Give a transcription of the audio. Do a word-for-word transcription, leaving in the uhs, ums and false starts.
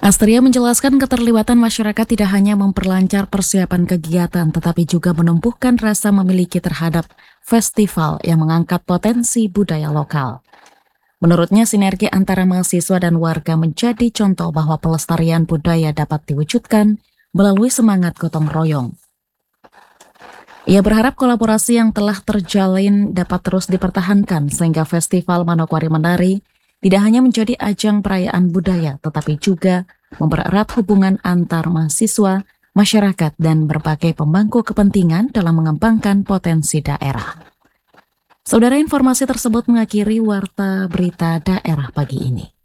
Astria menjelaskan keterlibatan masyarakat tidak hanya memperlancar persiapan kegiatan, tetapi juga menumbuhkan rasa memiliki terhadap festival yang mengangkat potensi budaya lokal. Menurutnya, sinergi antara mahasiswa dan warga menjadi contoh bahwa pelestarian budaya dapat diwujudkan melalui semangat gotong royong. Ia berharap kolaborasi yang telah terjalin dapat terus dipertahankan sehingga Festival Manokwari Menari tidak hanya menjadi ajang perayaan budaya, tetapi juga mempererat hubungan antar mahasiswa, masyarakat, dan berbagai pemangku kepentingan dalam mengembangkan potensi daerah. Saudara, informasi tersebut mengakhiri Warta Berita Daerah pagi ini.